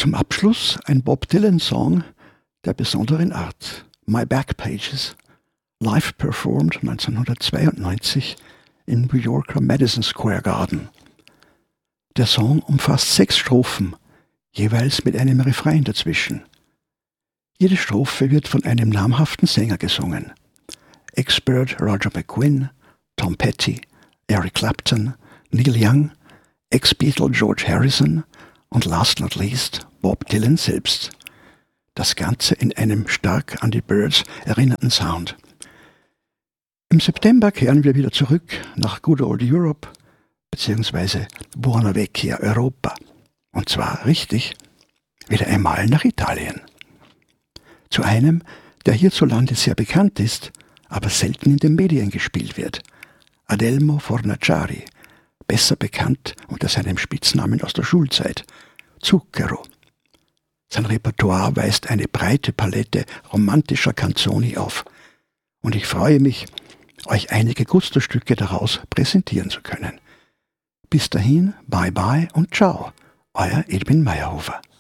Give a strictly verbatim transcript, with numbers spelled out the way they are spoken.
Zum Abschluss ein Bob Dylan-Song der besonderen Art, My Back Pages, live performed neunzehnhundertzweiundneunzig im New Yorker Madison Square Garden. Der Song umfasst sechs Strophen, jeweils mit einem Refrain dazwischen. Jede Strophe wird von einem namhaften Sänger gesungen. Ex-Bird Roger McGuinn, Tom Petty, Eric Clapton, Neil Young, Ex-Beatle George Harrison und last not least Bob Dylan selbst. Das Ganze in einem stark an die Byrds erinnernden Sound. Im September kehren wir wieder zurück nach Good Old Europe, beziehungsweise Buona Vecchia Europa. Und zwar richtig, wieder einmal nach Italien. Zu einem, der hierzulande sehr bekannt ist, aber selten in den Medien gespielt wird. Adelmo Fornaciari, besser bekannt unter seinem Spitznamen aus der Schulzeit, Zucchero. Sein Repertoire weist eine breite Palette romantischer Canzoni auf. Und ich freue mich, euch einige Gusto-Stücke daraus präsentieren zu können. Bis dahin, bye bye und ciao, euer Edwin Meyerhofer.